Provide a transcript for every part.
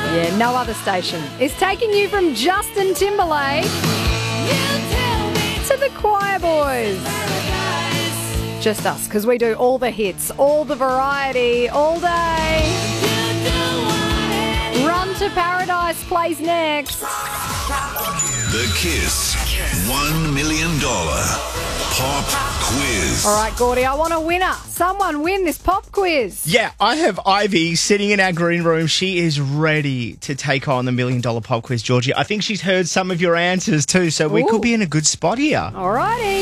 Yeah, no other station is taking you from Justin Timberlake to the Choir Boys. Just us, because we do all the hits, all the variety, all day. Run to Paradise plays next. The Kiss $1 million pop quiz. All right, Gordy, I want a winner. Someone win this pop quiz. Yeah, I have Ivy sitting in our green room. She is ready to take on the $1 million pop quiz, Georgie. I think she's heard some of your answers too, so we could be in a good spot here. All righty.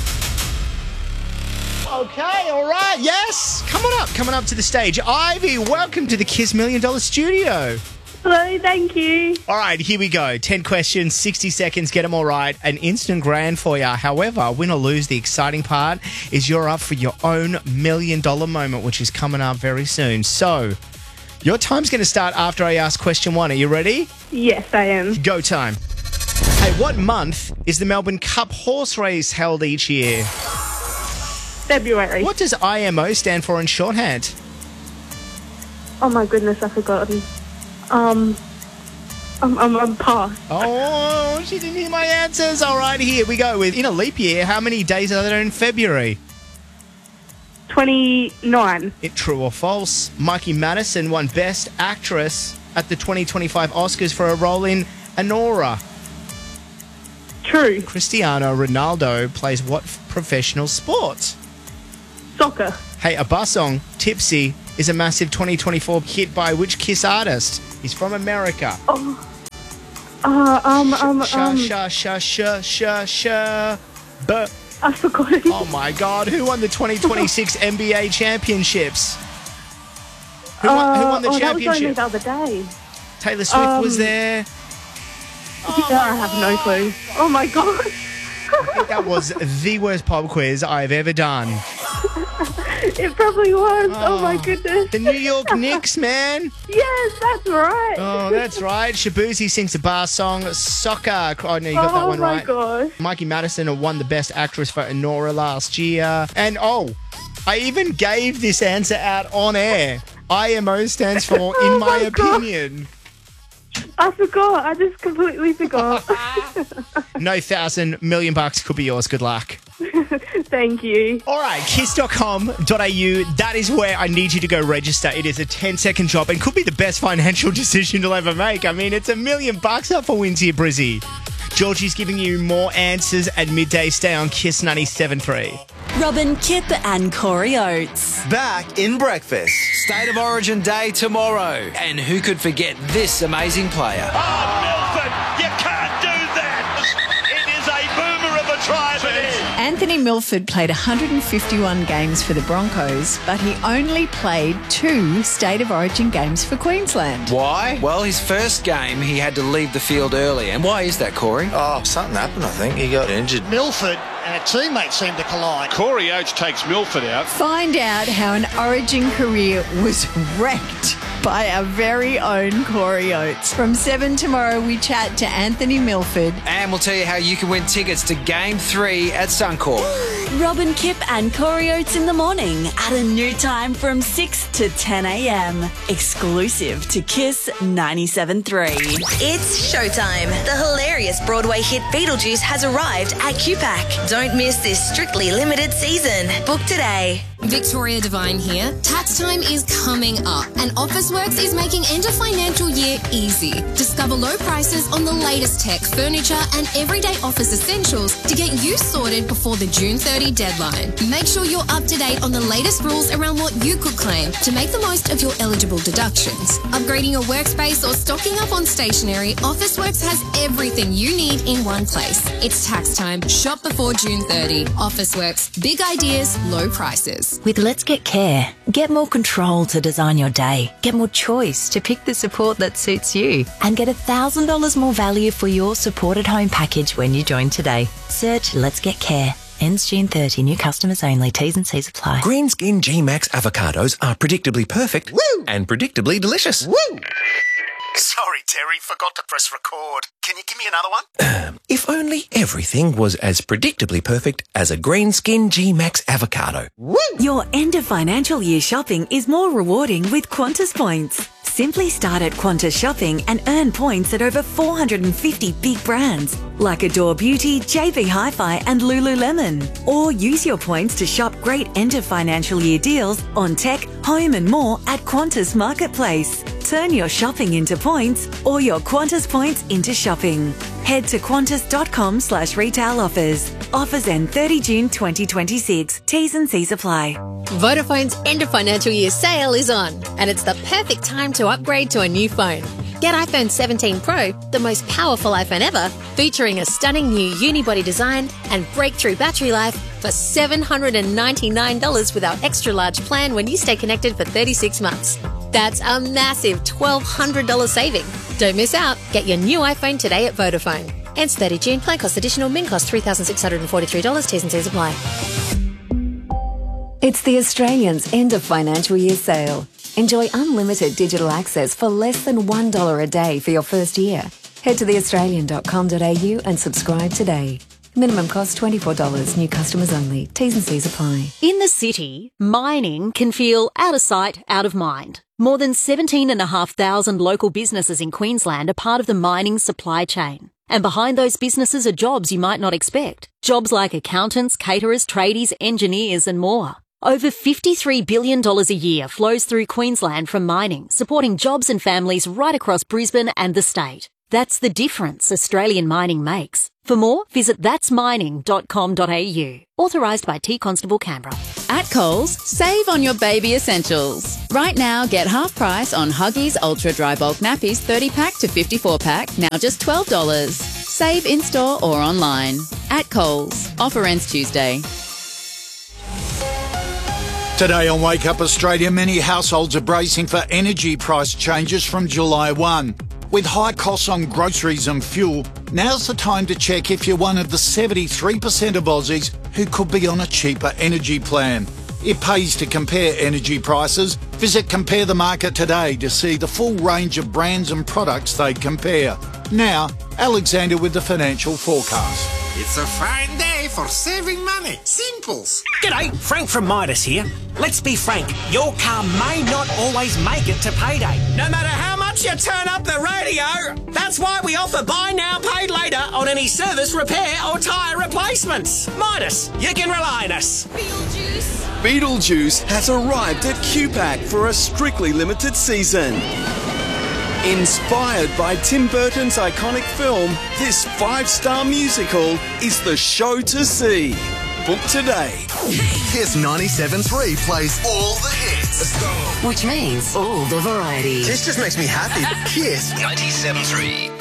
Okay, all right, yes. Coming up to the stage. Ivy, welcome to the Kiss $1 million studio. Hello, thank you. All right, here we go. 10 questions, 60 seconds, get them all right. An instant grand for you. However, win or lose, the exciting part is you're up for your own $1 million moment, which is coming up very soon. So, your time's going to start after I ask question 1. Are you ready? Yes, I am. Go time. Hey, what month is the Melbourne Cup horse race held each year? February. What does IMO stand for in shorthand? Oh my goodness, I've forgotten. I'm past. Oh, she didn't hear my answers. All right, here we go. In a leap year, how many days are there in February? 29. True or false? Mikey Madison won Best Actress at the 2025 Oscars for a role in Anora. True. Cristiano Ronaldo plays what professional sport? Soccer. Hey, a bus song, Tipsy, is a massive 2024 hit by which Kiss artist? He's from America. But I forgot it. oh my God, who won the 2026 NBA championships? Who won the That was only championship? the other day. Taylor Swift was there. I have no clue. Oh my God. I think that was the worst pop quiz I've ever done. It probably was. Oh my goodness. The New York Knicks, man. Yes, that's right. Oh, that's right. Shabuzi sings the bar song Soccer. Oh, no, you got that one right. Oh, my gosh. Mikey Madison won the Best Actress for Anora last year. And, I even gave this answer out on air. IMO stands for In My Opinion. I forgot. I just completely forgot. No $1,000 million could be yours. Good luck. Thank you. All right, kiss.com.au. That is where I need you to go register. It is a 10-second job and could be the best financial decision you'll ever make. I mean, it's $1 million up for wins here, Brizzy. Georgie's giving you more answers at midday. Stay on Kiss 97.3. Robin, Kip and Corey Oates. Back in breakfast. State of Origin Day tomorrow. And who could forget this amazing player? Oh, Milford, you can't do that. It is a boomer of a try for him. Anthony Milford played 151 games for the Broncos, but he only played 2 State of Origin games for Queensland. Why? Well, his first game, he had to leave the field early. And why is that, Corey? Oh, something happened, I think. He got injured. Milford and a teammate seemed to collide. Corey Oates takes Milford out. Find out how an Origin career was wrecked by our very own Corey Oates. From 7 tomorrow, we chat to Anthony Milford. And we'll tell you how you can win tickets to Game 3 at Suncorp. Robin, Kip and Corey Oates in the morning at a new time from 6 to 10 a.m. Exclusive to Kiss 97.3. It's showtime. The hilarious Broadway hit Beetlejuice has arrived at QPAC. Don't miss this strictly limited season. Book today. Victoria Devine here. Tax time is coming up and Officeworks is making end of financial year easy. Discover low prices on the latest tech, furniture and everyday office essentials to get you sorted before the June 30 deadline. Make sure you're up to date on the latest rules around what you could claim to make the most of your eligible deductions. Upgrading your workspace or stocking up on stationery, Officeworks has everything you need in one place. It's tax time. Shop before June 30. Officeworks. Big ideas, low prices. With Let's Get Care, get more control to design your day, get more choice to pick the support that suits you, and get $1,000 more value for your supported home package when you join today. Search Let's Get Care. Ends June 30. New customers only. T's and C's apply. Green Skin G-Max avocados are predictably perfect. Woo! And predictably delicious. Woo! Sorry, Terry, forgot to press record. Can you give me another one? If only everything was as predictably perfect as a Green Skin G-Max avocado. Woo! Your end of financial year shopping is more rewarding with Qantas points. Simply start at Qantas Shopping and earn points at over 450 big brands like Adore Beauty, JB Hi-Fi and Lululemon. Or use your points to shop great end of financial year deals on tech, home and more at Qantas Marketplace. Turn your shopping into points or your Qantas points into shopping. Head to qantas.com/retail offers. Offers end 30 June 2026. T's and C's apply. Vodafone's end of financial year sale is on, and it's the perfect time to upgrade to a new phone. Get iPhone 17 Pro, the most powerful iPhone ever, featuring a stunning new unibody design and breakthrough battery life for $799 with our extra large plan when you stay connected for 36 months. That's a massive $1,200 saving. Don't miss out. Get your new iPhone today at Vodafone. Ends 30 June. Plan cost additional. Min cost $3,643. T's and C's apply. It's the Australians' end of financial year sale. Enjoy unlimited digital access for less than $1 a day for your first year. Head to theaustralian.com.au and subscribe today. Minimum cost $24. New customers only. T's and C's apply. In the city, mining can feel out of sight, out of mind. More than 17,500 local businesses in Queensland are part of the mining supply chain. And behind those businesses are jobs you might not expect. Jobs like accountants, caterers, tradies, engineers and more. Over $53 billion a year flows through Queensland from mining, supporting jobs and families right across Brisbane and the state. That's the difference Australian mining makes. For more, visit that'smining.com.au. Authorised by T Constable Canberra. At Coles, save on your baby essentials. Right now, get half price on Huggies Ultra Dry Bulk Nappies 30-pack to 54-pack, now just $12. Save in-store or online. At Coles. Offer ends Tuesday. Today on Wake Up Australia, many households are bracing for energy price changes from July 1. With high costs on groceries and fuel, now's the time to check if you're one of the 73% of Aussies who could be on a cheaper energy plan. It pays to compare energy prices. Visit Compare the Market today to see the full range of brands and products they compare. Now, Alexander with the financial forecast. It's a fine day for saving money. Simples. G'day, Frank from Midas here. Let's be frank, your car may not always make it to payday. No matter how much you turn up the radio, that's why we offer buy now, pay later on any service, repair or tyre replacements. Midas, you can rely on us. Beetlejuice has arrived at QPAC for a strictly limited season. Inspired by Tim Burton's iconic film, this 5-star musical is the show to see. Book today. Kiss 97.3 plays all the hits. Let's go. Which means all the variety. This just makes me happy. Kiss 97.3.